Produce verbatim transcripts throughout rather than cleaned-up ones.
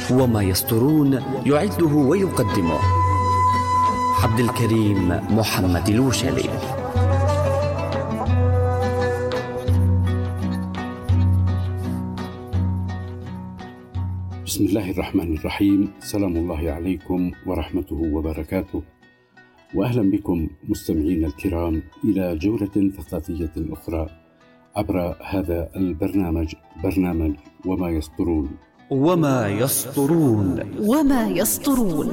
وما يسترون يعده ويقدمه عبد الكريم محمد الوشلي. بسم الله الرحمن الرحيم. سلام الله عليكم ورحمته وبركاته، وأهلا بكم مستمعين الكرام إلى جولة ثقافية أخرى عبر هذا البرنامج، برنامج وما يسطرون. وما يسطرون وما يسطرون.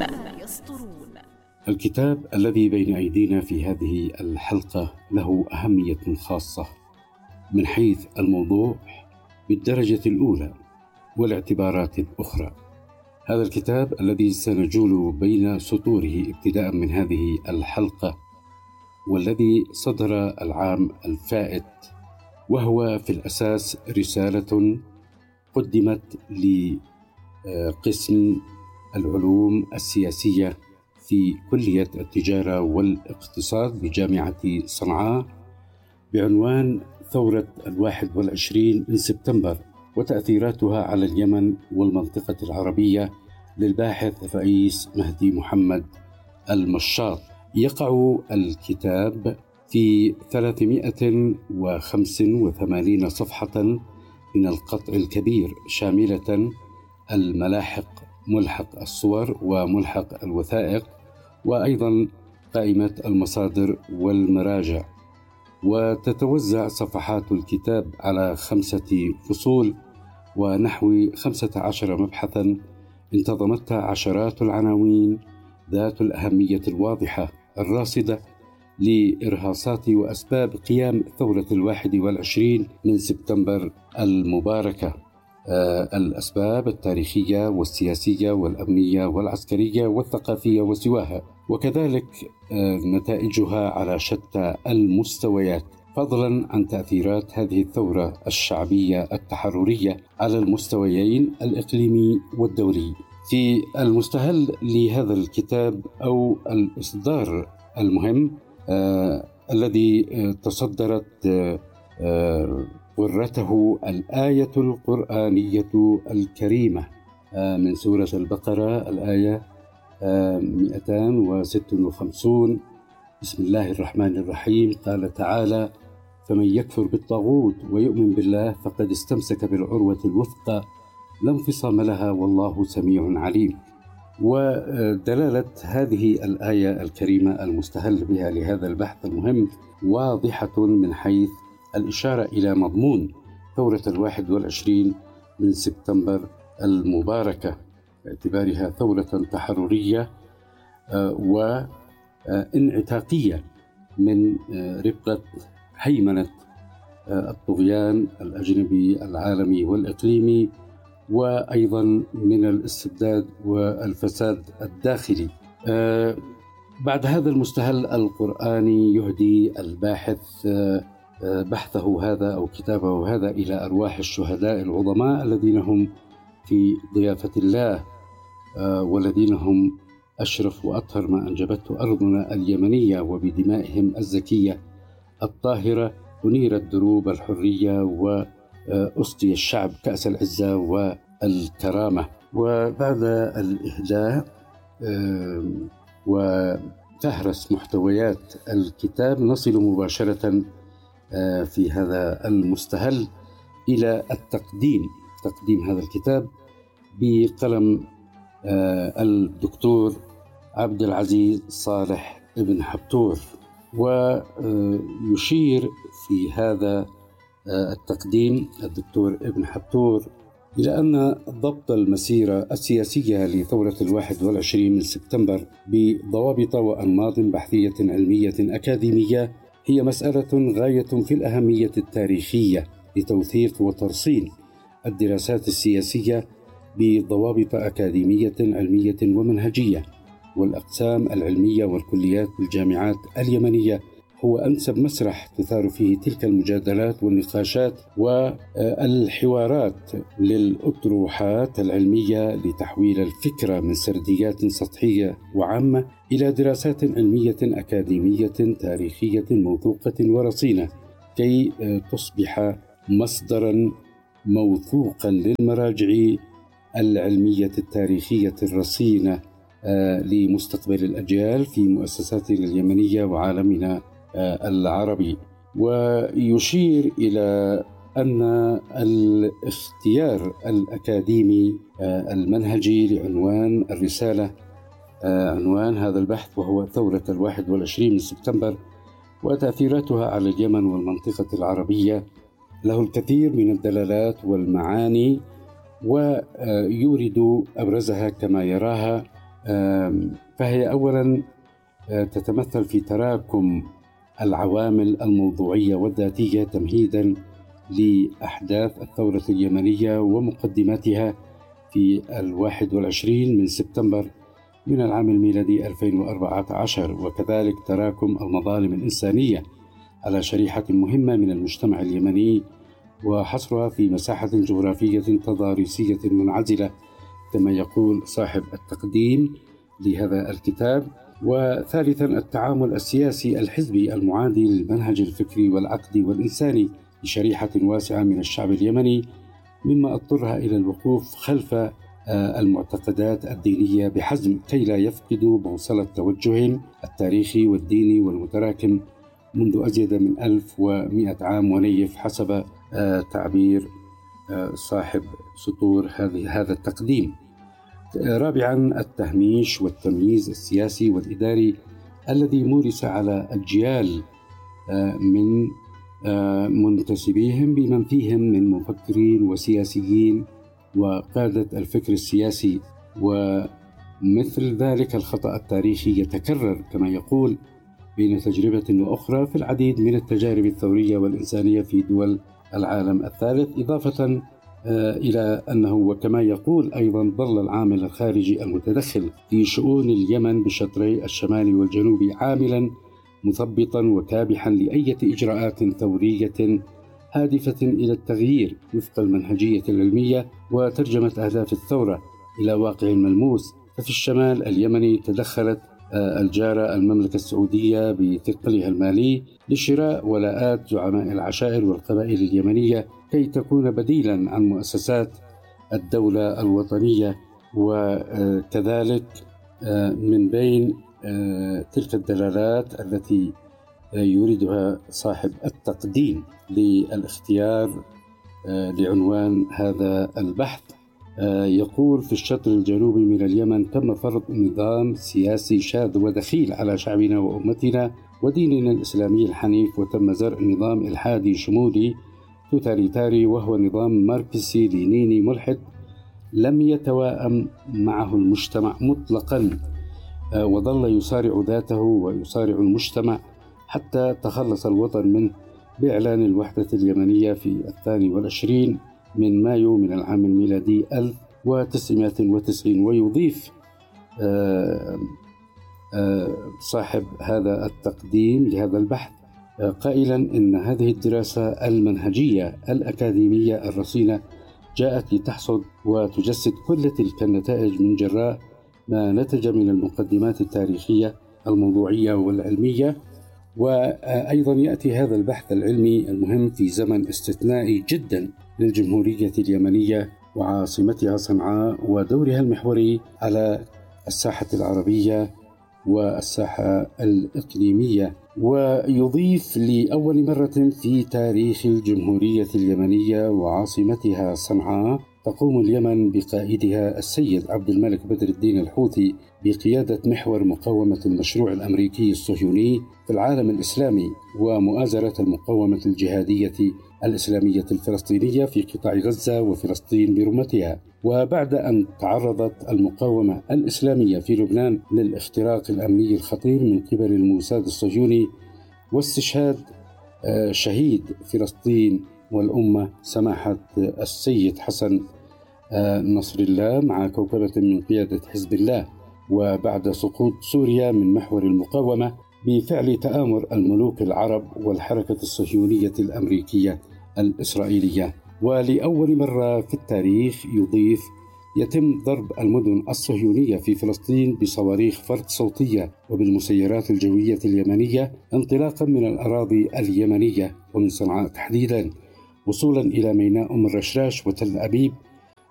الكتاب الذي بين أيدينا في هذه الحلقة له أهمية خاصة من حيث الموضوع بالدرجة الأولى والاعتبارات الأخرى. هذا الكتاب الذي سنجول بين سطوره ابتداء من هذه الحلقة والذي صدر العام الفائت، وهو في الأساس رسالة قدمت لقسم العلوم السياسية في كلية التجارة والاقتصاد بجامعة صنعاء بعنوان ثورة الواحد والعشرين من سبتمبر وتأثيراتها على اليمن والمنطقة العربية، للباحث رئيس مهدي محمد المشاط. يقع الكتاب في ثلاثمائة وخمسة وثمانين صفحة من القطع الكبير، شاملة الملاحق، ملحق الصور وملحق الوثائق، وأيضا قائمة المصادر والمراجع. وتتوزع صفحات الكتاب على خمسة فصول ونحو خمسة عشر مبحثا انتظمتها عشرات العناوين ذات الأهمية الواضحة الراصدة لإرهاصات وأسباب قيام ثورة الواحد والعشرين من سبتمبر المباركة، آه الأسباب التاريخية والسياسية والأمنية والعسكرية والثقافية وسواها، وكذلك آه نتائجها على شتى المستويات، فضلا عن تأثيرات هذه الثورة الشعبية التحررية على المستويين الإقليمي والدولي. في المستهل لهذا الكتاب أو الإصدار المهم آه الذي آه تصدرت آه آه قرته الآية القرآنية الكريمة آه من سورة البقرة، الآية آه مئتين وستة وخمسين. بسم الله الرحمن الرحيم. قال تعالى: فمن يكفر بالطاغوت ويؤمن بالله فقد استمسك بالعروة الوثقى لا انفصام لها والله سميع عليم. ودلالة هذه الآية الكريمة المستهل بها لهذا البحث المهم واضحة من حيث الإشارة إلى مضمون ثورة الواحد والعشرين من سبتمبر المباركة، باعتبارها ثورة تحررية وانعتاقية من رقة هيمنة الطغيان الأجنبي العالمي والإقليمي، وأيضا من الاستبداد والفساد الداخلي. أه بعد هذا المستهل القرآني يهدي الباحث أه بحثه هذا أو كتابه هذا إلى أرواح الشهداء العظماء الذين هم في ضيافة الله أه والذين هم أشرف وأطهر ما أنجبته أرضنا اليمنية، وبدمائهم الزكية الطاهرة أنيرت دروب الحرية و أسقي الشعب كأس العزة والكرامة. وبعد الإهداء وتهرس محتويات الكتاب نصل مباشرة في هذا المستهل إلى التقديم، تقديم هذا الكتاب بقلم الدكتور عبد العزيز صالح ابن حبتور. ويشير في هذا التقديم الدكتور ابن حبتور إلى أن ضبط المسيرة السياسية لثورة الواحد والعشرين من سبتمبر بضوابط وأنماط بحثية علمية أكاديمية هي مسألة غاية في الأهمية التاريخية لتوثيق وترصين الدراسات السياسية بضوابط أكاديمية علمية ومنهجية، والأقسام العلمية والكليات بالجامعات اليمنية هو أنسب مسرح تثار فيه تلك المجادلات والنقاشات والحوارات للأطروحات العلمية لتحويل الفكرة من سرديات سطحية وعامة إلى دراسات علمية أكاديمية تاريخية موثوقة ورصينة، كي تصبح مصدرا موثوقا للمراجع العلمية التاريخية الرصينة لمستقبل الأجيال في مؤسساتنا اليمنية وعالمنا العربي. ويشير إلى أن الاختيار الأكاديمي المنهجي لعنوان الرسالة، عنوان هذا البحث وهو ثورة الواحد والعشرين من سبتمبر وتأثيراتها على اليمن والمنطقة العربية، له الكثير من الدلالات والمعاني، ويورد أبرزها كما يراها. فهي أولا تتمثل في تراكم العوامل الموضوعية والذاتية تمهيدا لأحداث الثورة اليمنية ومقدماتها في الواحد والعشرين من سبتمبر من العام الميلادي ألفين وأربعة عشر، وكذلك تراكم المظالم الإنسانية على شريحة مهمة من المجتمع اليمني وحصرها في مساحة جغرافية تضاريسية منعزلة كما يقول صاحب التقديم لهذا الكتاب. وثالثا التعامل السياسي الحزبي المعادي للمنهج الفكري والعقدي والإنساني لشريحة واسعة من الشعب اليمني، مما اضطرها إلى الوقوف خلف المعتقدات الدينية بحزم كي لا يفقدوا بوصلة توجههم التاريخي والديني والمتراكم منذ أزيد من ألف ومئة عام ونيف حسب تعبير صاحب سطور هذا التقديم. رابعا التهميش والتمييز السياسي والإداري الذي مورس على أجيال من منتسبيهم بمن فيهم من مفكرين وسياسيين وقادة الفكر السياسي. ومثل ذلك الخطأ التاريخي يتكرر كما يقول بين تجربة وأخرى في العديد من التجارب الثورية والإنسانية في دول العالم الثالث، إضافة إلى أنه وكما يقول أيضا ظل العامل الخارجي المتدخل في شؤون اليمن بشطري الشمال والجنوب عاملا مثبطا وكابحا لأي إجراءات ثورية هادفة إلى التغيير وفق المنهجية العلمية وترجمة أهداف الثورة إلى واقع ملموس. ففي الشمال اليمني تدخلت الجارة المملكة السعودية بثقلها المالي لشراء ولاءات زعماء العشائر والقبائل اليمنية كي تكون بديلا عن مؤسسات الدولة الوطنية. وكذلك من بين تلك الدلالات التي يريدها صاحب التقديم للاختيار لعنوان هذا البحث، يقول في الشطر الجنوبي من اليمن تم فرض نظام سياسي شاذ ودخيل على شعبنا وأمتنا وديننا الإسلامي الحنيف، وتم زرع نظام إلحادي شمولي توتاليتاري وهو نظام ماركسي لينيني ملحد لم يتوائم معه المجتمع مطلقا، وظل يصارع ذاته ويصارع المجتمع حتى تخلص الوطن منه بإعلان الوحدة اليمنية في الثاني والعشرين من مايو من العام الميلادي ألف وتسعمائة وتسعين. ويضيف صاحب هذا التقديم لهذا البحث قائلا إن هذه الدراسة المنهجية الأكاديمية الرصينة جاءت لتحصد وتجسد كل تلك النتائج من جراء ما نتج من المقدمات التاريخية الموضوعية والعلمية. وأيضا يأتي هذا البحث العلمي المهم في زمن استثنائي جدا للجمهورية اليمنية وعاصمتها صنعاء ودورها المحوري على الساحة العربية والساحة الإقليمية. ويضيف لأول مرة في تاريخ الجمهورية اليمنية وعاصمتها صنعاء تقوم اليمن بقائدها السيد عبد الملك بدر الدين الحوثي بقيادة محور مقاومة المشروع الأمريكي الصهيوني في العالم الإسلامي ومؤازرة المقاومة الجهادية الإسلامية الفلسطينية في قطاع غزة وفلسطين برمتها. وبعد أن تعرضت المقاومة الإسلامية في لبنان للاختراق الأمني الخطير من قبل الموساد الصهيوني واستشهاد شهيد فلسطين والأمة سماحة السيد حسن نصر الله مع كوكبة من قيادة حزب الله، وبعد سقوط سوريا من محور المقاومة بفعل تآمر الملوك العرب والحركة الصهيونية الأمريكية الإسرائيلية. ولأول مرة في التاريخ يضيف يتم ضرب المدن الصهيونية في فلسطين بصواريخ فرد صوتية وبالمسيرات الجوية اليمنية انطلاقا من الأراضي اليمنية ومن صنعاء تحديدا وصولا إلى ميناء أم الرشراش وتل أبيب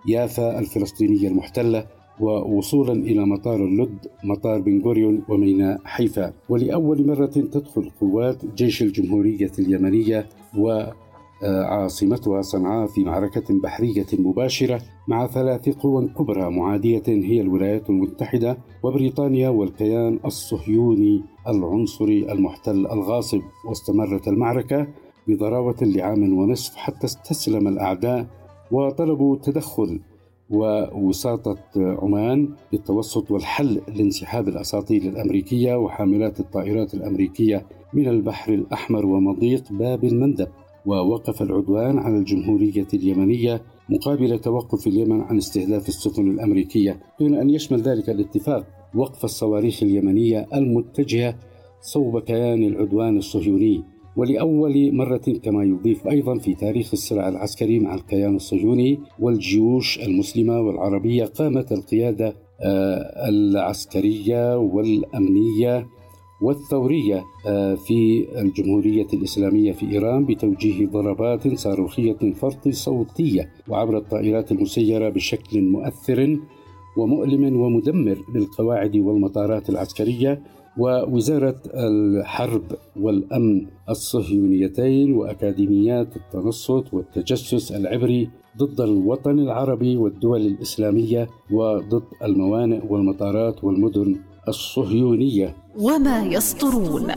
يافا الفلسطينية المحتلة، ووصولا إلى مطار اللد مطار بن غوريون وميناء حيفا. ولأول مرة تدخل قوات جيش الجمهورية اليمنية وعاصمتها صنعاء في معركة بحرية مباشرة مع ثلاث قوى كبرى معادية هي الولايات المتحدة وبريطانيا والكيان الصهيوني العنصري المحتل الغاصب. واستمرت المعركة بضراوة لعام ونصف حتى استسلم الأعداء وطلبوا تدخل ووساطة عمان بالتوسط والحل لانسحاب الأساطيل الأمريكية وحاملات الطائرات الأمريكية من البحر الأحمر ومضيق باب المندب. ووقف العدوان على الجمهورية اليمنية مقابل توقف اليمن عن استهداف السفن الأمريكية، دون أن يشمل ذلك الاتفاق وقف الصواريخ اليمنية المتجهة صوب كيان العدوان الصهيوني. ولأول مرة كما يضيف أيضا في تاريخ الصراع العسكري مع الكيان الصهيوني والجيوش المسلمة والعربية قامت القيادة العسكرية والأمنية والثورية في الجمهورية الإسلامية في إيران بتوجيه ضربات صاروخية فرط صوتية وعبر الطائرات المسيرة بشكل مؤثر ومؤلم ومدمر للقواعد والمطارات العسكرية. ووزارة الحرب والأمن الصهيونيتين وأكاديميات التنصت والتجسس العبري ضد الوطن العربي والدول الإسلامية وضد الموانئ والمطارات والمدن الصهيونية. وما يسطرون.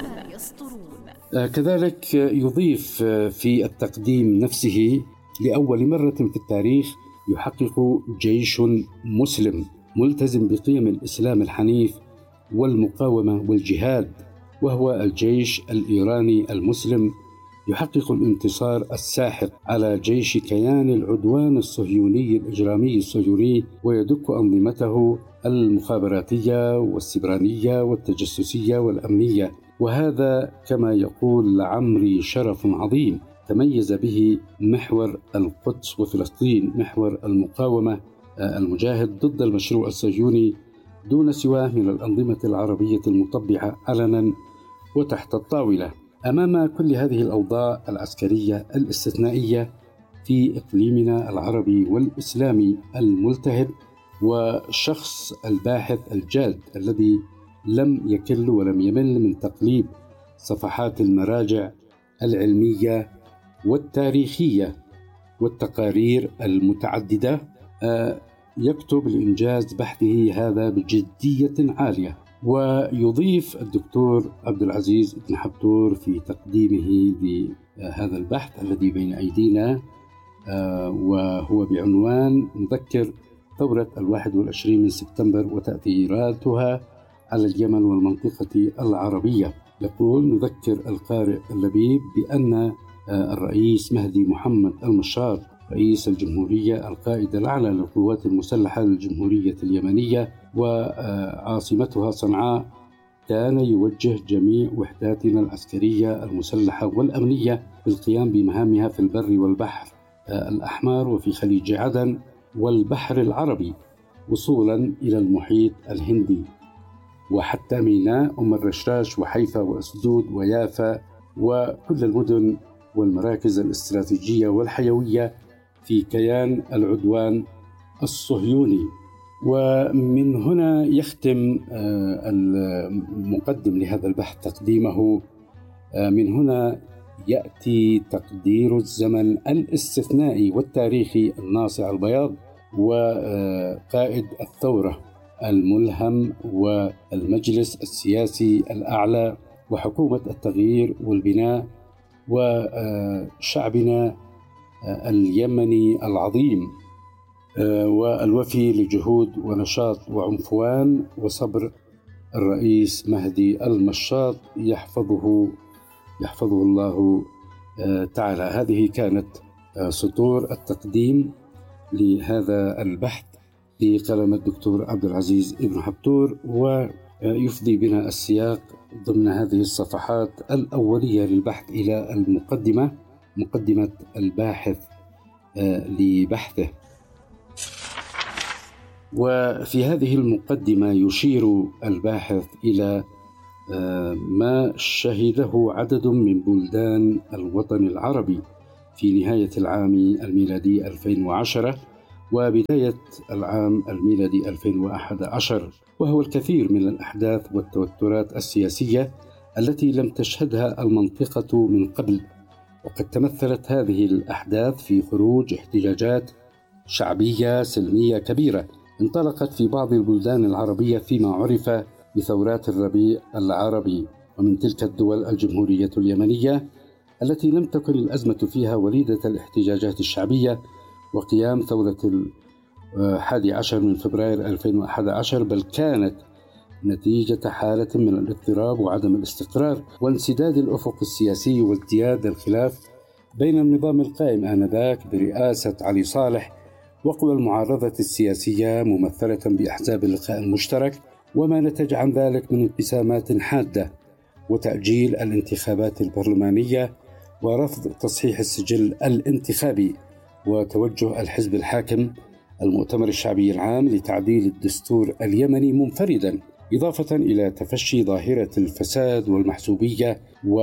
كذلك يضيف في التقديم نفسه لأول مرة في التاريخ يحقق جيش مسلم ملتزم بقيم الإسلام الحنيف والمقاومة والجهاد، وهو الجيش الإيراني المسلم، يحقق الانتصار الساحق على جيش كيان العدوان الصهيوني الإجرامي الصهيوني ويدك أنظمته المخابراتية والسبرانية والتجسسية والأمنية. وهذا كما يقول لعمري شرف عظيم تميز به محور القدس وفلسطين، محور المقاومة المجاهد ضد المشروع الصهيوني دون سواه من الأنظمة العربية المطبعة علنا وتحت الطاولة. أمام كل هذه الأوضاع العسكرية الاستثنائية في إقليمنا العربي والإسلامي الملتهب، وشخص الباحث الجاد الذي لم يكل ولم يمل من تقليب صفحات المراجع العلمية والتاريخية والتقارير المتعددة، يكتب لإنجاز بحثه هذا بجدية عالية. ويضيف الدكتور عبد العزيز بن حبتور في تقديمه لهذا البحث الذي بين أيدينا، وهو بعنوان نذكر ثورة الواحد والعشرين من سبتمبر وتأثيراتها على اليمن والمنطقة العربية. يقول: نذكر القارئ اللبيب بأن الرئيس مهدي محمد المشاط رئيس الجمهورية القائد الأعلى للقوات المسلحة للجمهورية اليمنية وعاصمتها صنعاء كان يوجه جميع وحداتنا العسكرية المسلحة والأمنية بالقيام بمهامها في البر والبحر الأحمر وفي خليج عدن والبحر العربي وصولا إلى المحيط الهندي وحتى ميناء أم الرشراش وحيفا وأسدود ويافا وكل المدن والمراكز الاستراتيجية والحيوية في كيان العدوان الصهيوني. ومن هنا يختم المقدم لهذا البحث تقديمه: من هنا يأتي تقدير الزمن الاستثنائي والتاريخي الناصع البياض وقائد الثورة الملهم والمجلس السياسي الأعلى وحكومة التغيير والبناء وشعبنا اليمني العظيم والوفي لجهود ونشاط وعنفوان وصبر الرئيس مهدي المشاط يحفظه يحفظه الله تعالى. هذه كانت سطور التقديم لهذا البحث بقلم الدكتور عبد العزيز بن حبتور، ويفضي بنا السياق ضمن هذه الصفحات الأولية للبحث إلى المقدمة، مقدمة الباحث لبحثه. وفي هذه المقدمة يشير الباحث إلى ما شهده عدد من بلدان الوطن العربي في نهاية العام الميلادي ألفين وعشرة، وبداية العام الميلادي ألفين وأحد عشر، وهو الكثير من الأحداث والتوترات السياسية التي لم تشهدها المنطقة من قبل. وقد تمثلت هذه الأحداث في خروج احتجاجات شعبية سلمية كبيرة انطلقت في بعض البلدان العربية فيما عرف بثورات الربيع العربي، ومن تلك الدول الجمهورية اليمنية التي لم تكن الأزمة فيها وليدة الاحتجاجات الشعبية وقيام ثورة الحادي عشر من فبراير ألفين وأحد عشر، بل كانت نتيجة حالة من الاضطراب وعدم الاستقرار وانسداد الأفق السياسي وازدياد الخلاف بين النظام القائم آنذاك برئاسة علي صالح وقوى المعارضة السياسية ممثلة بأحزاب اللقاء المشترك، وما نتج عن ذلك من انقسامات حادة وتأجيل الانتخابات البرلمانية ورفض تصحيح السجل الانتخابي وتوجه الحزب الحاكم المؤتمر الشعبي العام لتعديل الدستور اليمني منفردا، إضافة إلى تفشي ظاهرة الفساد والمحسوبية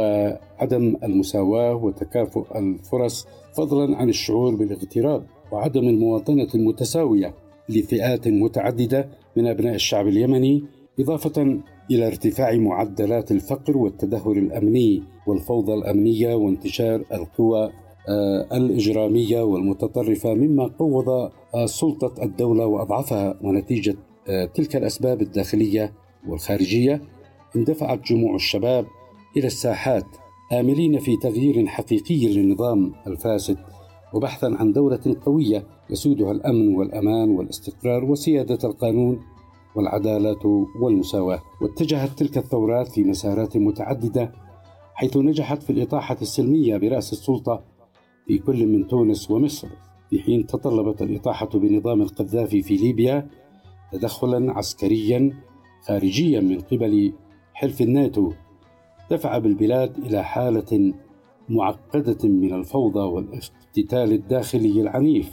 وعدم المساواة وتكافؤ الفرص، فضلا عن الشعور بالاغتراب وعدم المواطنة المتساوية لفئات متعددة من أبناء الشعب اليمني، إضافة إلى ارتفاع معدلات الفقر والتدهور الأمني والفوضى الأمنية وانتشار القوى الإجرامية والمتطرفة، مما قوض سلطة الدولة وأضعفها. ونتيجة تلك الأسباب الداخلية والخارجية اندفعت جموع الشباب إلى الساحات آملين في تغيير حقيقي للنظام الفاسد وبحثا عن دولة قوية يسودها الأمن والأمان والاستقرار وسيادة القانون والعدالة والمساواة. واتجهت تلك الثورات في مسارات متعددة، حيث نجحت في الإطاحة السلمية برأس السلطة في كل من تونس ومصر، في حين تطلبت الإطاحة بنظام القذافي في ليبيا تدخلا عسكريا خارجيا من قبل حلف الناتو دفع بالبلاد إلى حالة معقدة من الفوضى والاقتتال الداخلي العنيف.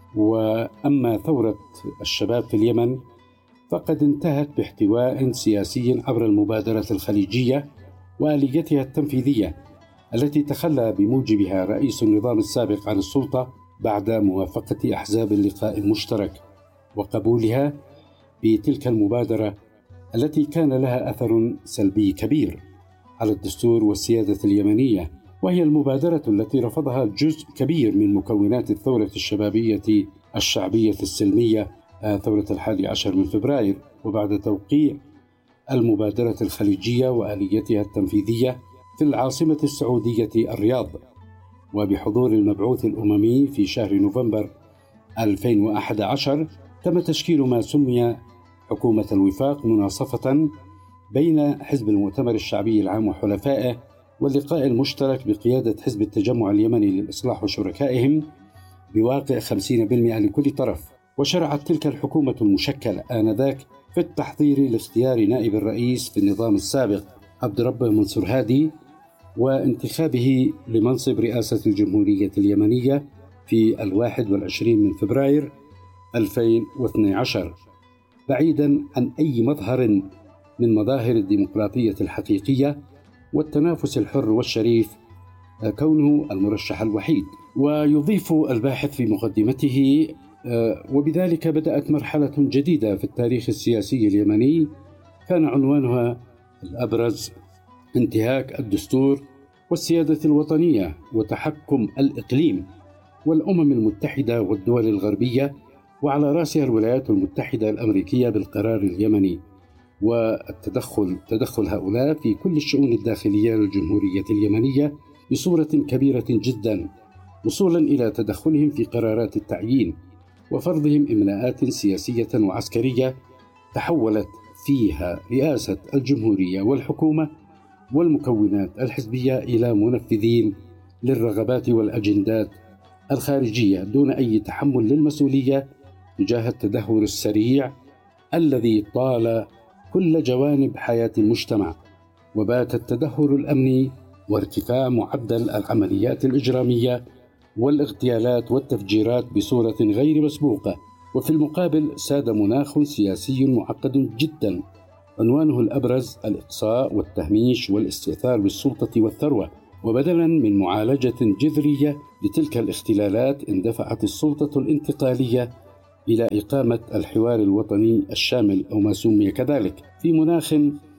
وأما ثورة الشباب في اليمن فقد انتهت باحتواء سياسي عبر المبادرة الخليجية وآليتها التنفيذية التي تخلى بموجبها رئيس النظام السابق عن السلطة بعد موافقة أحزاب اللقاء المشترك وقبولها بتلك المبادرة التي كان لها أثر سلبي كبير على الدستور والسيادة اليمنية، وهي المبادرة التي رفضها جزء كبير من مكونات الثورة الشبابية الشعبية السلمية ثورة الحادي عشر من فبراير. وبعد توقيع المبادرة الخليجية وآليتها التنفيذية في العاصمة السعودية الرياض وبحضور المبعوث الأممي في شهر نوفمبر ألفين وأحد عشر، تم تشكيل ما سمي حكومة الوفاق، مناصفة بين حزب المؤتمر الشعبي العام وحلفائه واللقاء المشترك بقيادة حزب التجمع اليمني للإصلاح وشركائهم بواقع خمسين بالمئة لكل طرف. وشرعت تلك الحكومة المشكلة آنذاك في التحضير لاختيار نائب الرئيس في النظام السابق عبد ربه منصور هادي وانتخابه لمنصب رئاسة الجمهورية اليمنية في الواحد والعشرين من فبراير ألفين واثني عشر، بعيدا عن أي مظهر من مظاهر الديمقراطية الحقيقية والتنافس الحر والشريف كونه المرشح الوحيد. ويضيف الباحث في مقدمته: وبذلك بدأت مرحلة جديدة في التاريخ السياسي اليمني كان عنوانها الأبرز انتهاك الدستور والسيادة الوطنية وتحكم الإقليم والأمم المتحدة والدول الغربية، وعلى رأسها الولايات المتحدة الأمريكية بالقرار اليمني، والتدخل تدخل هؤلاء في كل الشؤون الداخلية للجمهورية اليمنية بصورة كبيرة جدا، وصولا إلى تدخلهم في قرارات التعيين وفرضهم إملاءات سياسية وعسكرية تحولت فيها رئاسة الجمهورية والحكومة والمكونات الحزبية إلى منفذين للرغبات والأجندات الخارجية دون أي تحمل للمسؤولية تجاه التدهور السريع الذي طال كل جوانب حياة المجتمع. وبات التدهور الأمني وارتفاع معدل العمليات الإجرامية والاغتيالات والتفجيرات بصورة غير مسبوقة. وفي المقابل ساد مناخ سياسي معقد جدا عنوانه الأبرز الإقصاء والتهميش والاستئثار بالسلطة والثروة. وبدلا من معالجة جذرية لتلك الاختلالات اندفعت السلطة الانتقالية إلى إقامة الحوار الوطني الشامل أو ما سمي كذلك في مناخ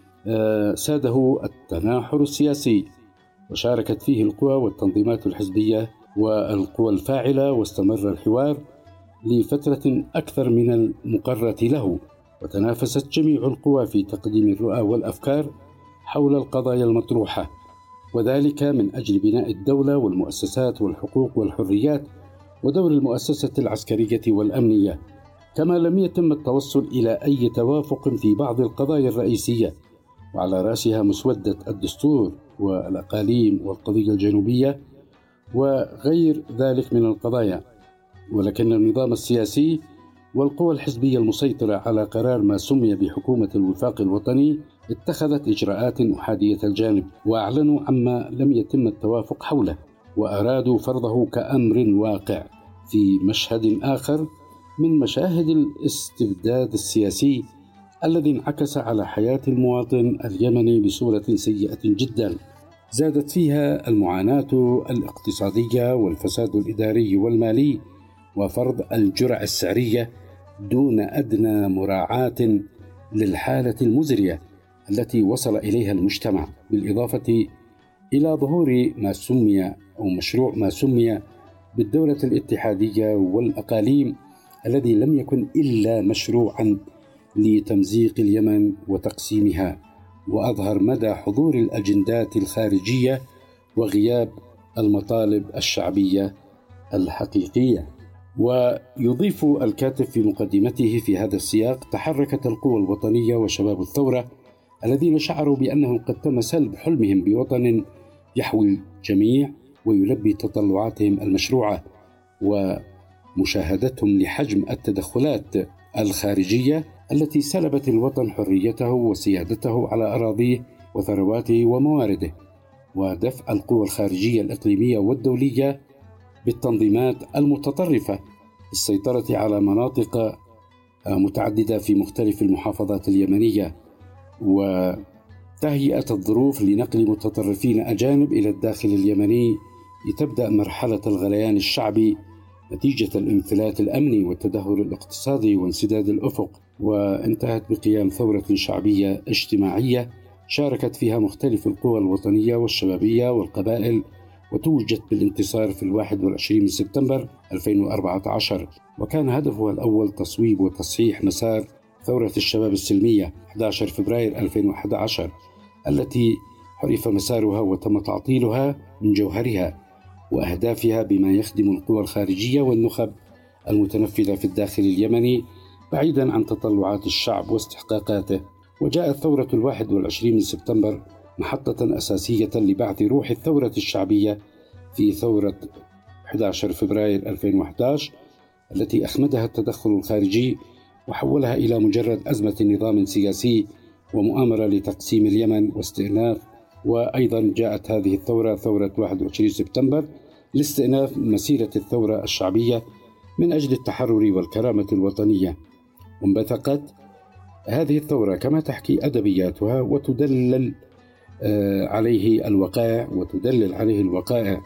ساده التناحر السياسي، وشاركت فيه القوى والتنظيمات الحزبية والقوى الفاعلة، واستمر الحوار لفترة أكثر من المقرر له، وتنافست جميع القوى في تقديم الرؤى والأفكار حول القضايا المطروحة، وذلك من أجل بناء الدولة والمؤسسات والحقوق والحريات ودور المؤسسة العسكرية والأمنية. كما لم يتم التوصل إلى أي توافق في بعض القضايا الرئيسية، وعلى رأسها مسودة الدستور والأقاليم والقضية الجنوبية وغير ذلك من القضايا. ولكن النظام السياسي والقوى الحزبية المسيطرة على قرار ما سمي بحكومة الوفاق الوطني اتخذت إجراءات أحادية الجانب، وأعلنوا عما لم يتم التوافق حوله، وأرادوا فرضه كأمر واقع في مشهد آخر من مشاهد الاستبداد السياسي الذي انعكس على حياة المواطن اليمني بصورة سيئة جدا، زادت فيها المعاناة الاقتصادية والفساد الإداري والمالي وفرض الجرع السعرية دون أدنى مراعاة للحالة المزرية التي وصل إليها المجتمع، بالإضافة إلى ظهور ما سمي أو مشروع ما سمي بالدولة الاتحادية والأقاليم الذي لم يكن إلا مشروعا لتمزيق اليمن وتقسيمها، وأظهر مدى حضور الأجندات الخارجية وغياب المطالب الشعبية الحقيقية. ويضيف الكاتب في مقدمته في هذا السياق: تحركت القوى الوطنية وشباب الثورة الذين شعروا بأنهم قد تم سلب حلمهم بوطن يحوي الجميع ويلبي تطلعاتهم المشروعة، ومشاهدتهم لحجم التدخلات الخارجية التي سلبت الوطن حريته وسيادته على أراضيه وثرواته وموارده، ودفع القوى الخارجية الإقليمية والدولية بالتنظيمات المتطرفة للسيطرة على مناطق متعددة في مختلف المحافظات اليمنية، وتهيئة الظروف لنقل متطرفين أجانب إلى الداخل اليمني لتبدأ مرحلة الغليان الشعبي نتيجة الانفلات الأمني والتدهور الاقتصادي وانسداد الأفق، وانتهت بقيام ثورة شعبية اجتماعية شاركت فيها مختلف القوى الوطنية والشبابية والقبائل، وتوجت بالانتصار في الواحد والعشرين من سبتمبر ألفين وأربعة عشر، وكان هدفها الأول تصويب وتصحيح مسار ثورة الشباب السلمية أحد عشر فبراير ألفين وأحد عشر التي حرف مسارها وتم تعطيلها من جوهرها وأهدافها بما يخدم القوى الخارجية والنخب المتنفذة في الداخل اليمني بعيدا عن تطلعات الشعب واستحقاقاته. وجاءت ثورة الواحد والعشرين من سبتمبر محطة أساسية لبعث روح الثورة الشعبية في ثورة أحد عشر فبراير ألفين وأحد عشر التي أخمدها التدخل الخارجي وحولها إلى مجرد أزمة نظام سياسي ومؤامرة لتقسيم اليمن واستئناف. وأيضا جاءت هذه الثورة ثورة واحد وعشرين سبتمبر لاستئناف مسيرة الثورة الشعبية من أجل التحرر والكرامة الوطنية. وانبثقت هذه الثورة كما تحكي أدبياتها وتدلل عليه الوقائع وتدلل عليه الوقائع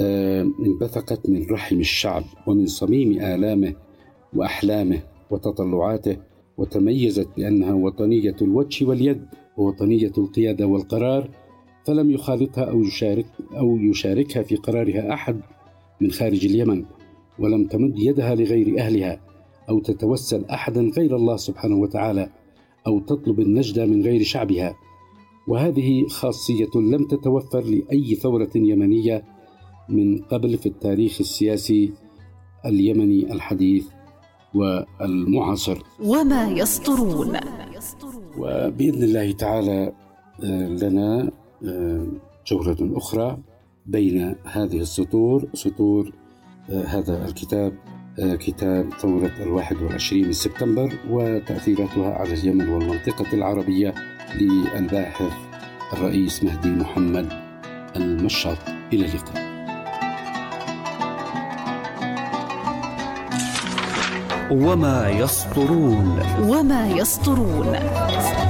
انبثقت من رحم الشعب ومن صميم آلامه وأحلامه وتطلعاته، وتميزت بأنها وطنية الوجه واليد ووطنية القيادة والقرار، فلم يخالطها أو يشارك أو يشاركها في قرارها أحد من خارج اليمن، ولم تمد يدها لغير أهلها أو تتوسل أحدا غير الله سبحانه وتعالى أو تطلب النجدة من غير شعبها. وهذه خاصية لم تتوفر لأي ثورة يمنية من قبل في التاريخ السياسي اليمني الحديث والمعاصر. وما يسطرون. وبإذن الله تعالى لنا جولة أخرى بين هذه السطور، سطور هذا الكتاب، كتاب ثورة الواحد والعشرين من سبتمبر وتأثيراتها على اليمن والمنطقة العربية للباحث الرئيس مهدي محمد المشاط. إلى اللقاء. وما يسطرون. وما يسطرون.